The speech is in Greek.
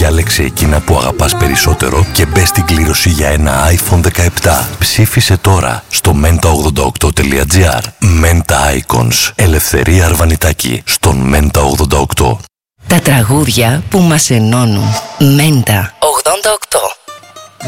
Διάλεξε εκείνα που αγαπάς περισσότερο και μπες στην κλήρωση για ένα iPhone 17. Ψήφισε τώρα στο menta88.gr. Menta Icons. Ελευθερία Αρβανιτάκη στον Menta 88. Τα τραγούδια που μας ενώνουν. Menta 88.